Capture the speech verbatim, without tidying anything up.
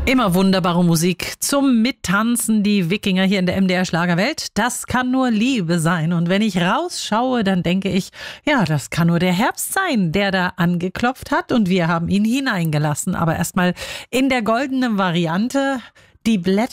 Immer wunderbare Musik zum Mittanzen, die Wikinger hier in der M D R Schlagerwelt. Das kann nur Liebe sein. Und wenn ich rausschaue, dann denke ich, ja, das kann nur der Herbst sein, der da angeklopft hat und wir haben ihn hineingelassen. Aber erstmal in der goldenen Variante, die Blätter